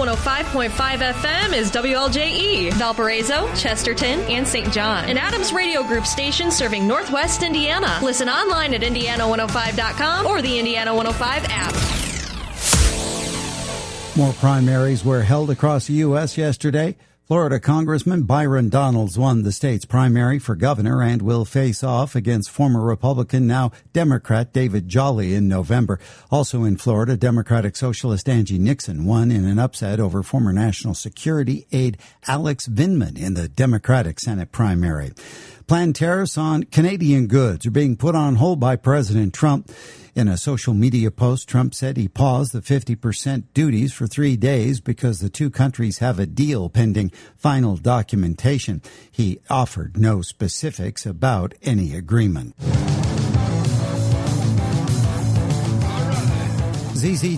105.5 FM is WLJE, Valparaiso, Chesterton, and St. John. An Adams Radio Group station serving Northwest Indiana. Listen online at Indiana105.com or the Indiana 105 app. More primaries were held across the U.S. yesterday. Florida Congressman Byron Donalds won the state's primary for governor and will face off against former Republican, now Democrat David Jolly in November. Also in Florida, Democratic Socialist Angie Nixon won in an upset over former National Security aide Alex Vindman in the Democratic Senate primary. Planned tariffs on Canadian goods are being put on hold by President Trump. In a social media post, Trump said he paused the 50% duties for 3 days because the two countries have a deal pending final documentation. He offered no specifics about any agreement. ZZ